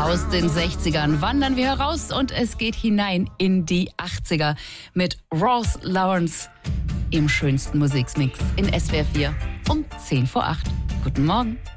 Aus den 60ern wandern wir heraus und es geht hinein in die 80er mit Ross Lawrence im schönsten Musikmix in SWR 4 um 7:50. Guten Morgen.